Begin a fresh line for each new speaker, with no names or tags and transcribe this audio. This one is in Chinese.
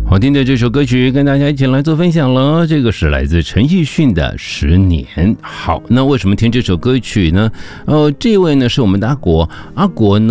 好听的这首歌曲跟大家一起来做分享了，这个是来自陈奕迅的《10年》。好，那为什么听这首歌曲呢？这位呢是我们的阿国，阿国呢